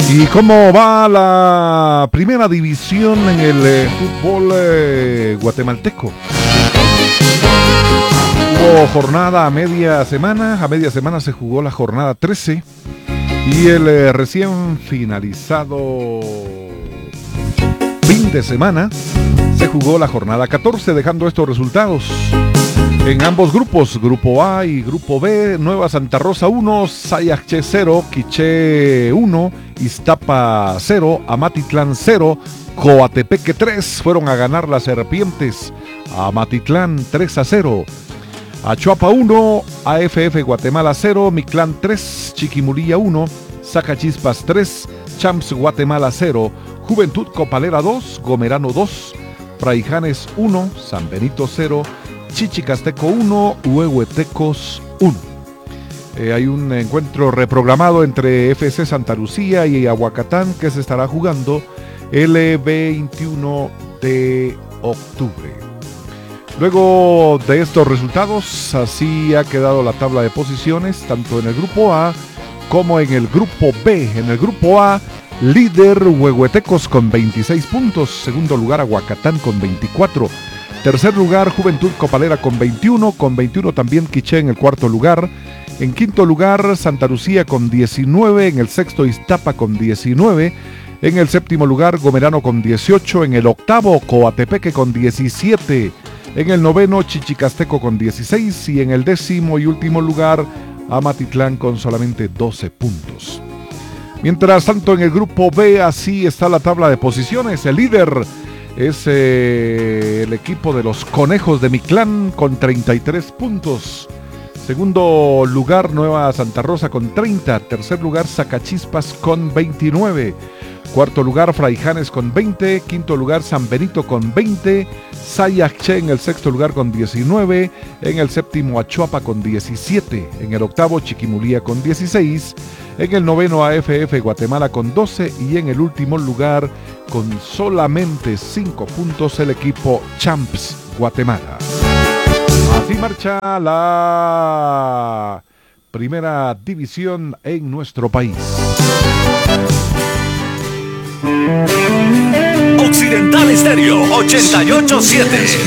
¿Y cómo va la primera división en el fútbol guatemalteco? Hubo jornada a media semana. A media semana se jugó la jornada 13 y el recién finalizado fin de semana se jugó la jornada 14, dejando estos resultados. En ambos grupos, Grupo A y Grupo B, Nueva Santa Rosa 1, Sayache 0, Quiché 1, Iztapa 0, Amatitlán 0, Coatepeque 3, fueron a ganar las Serpientes, Amatitlán 3-0, Achuapa 1, AFF Guatemala 0, Mictlán 3, Chiquimulilla 1, Zacachispas 3, Champs Guatemala 0, Juventud Copalera 2, Gomerano 2, Fraijanes 1, San Benito 0, Chichicasteco 1, Huehuetecos 1. Hay un encuentro reprogramado entre FC Santa Lucía y Aguacatán que se estará jugando el 21 de octubre. Luego de estos resultados, así ha quedado la tabla de posiciones, tanto en el Grupo A como en el Grupo B. En el Grupo A, líder Huehuetecos con 26 puntos, segundo lugar Aguacatán con 24, tercer lugar Juventud Copalera con 21 también Quiché en el cuarto lugar, en quinto lugar Santa Lucía con 19, en el sexto Iztapa con 19, en el séptimo lugar Gomerano con 18, en el octavo Coatepeque con 17, en el noveno Chichicasteco con 16 y en el décimo y último lugar Amatitlán con solamente 12 puntos. Mientras tanto, en el Grupo B, así está la tabla de posiciones. El líder es el equipo de los Conejos de Mictlán con 33 puntos. Segundo lugar, Nueva Santa Rosa con 30. Tercer lugar, Zacachispas con 29. Cuarto lugar, Fraijanes con 20. Quinto lugar, San Benito con 20. Sayache en el sexto lugar con 19. En el séptimo, Achuapa con 17. En el octavo, Chiquimulía con 16. En el noveno, AFF Guatemala con 12. Y en el último lugar, con solamente 5 puntos, el equipo Champs Guatemala. Así marcha la primera división en nuestro país. Occidental Estéreo 88.7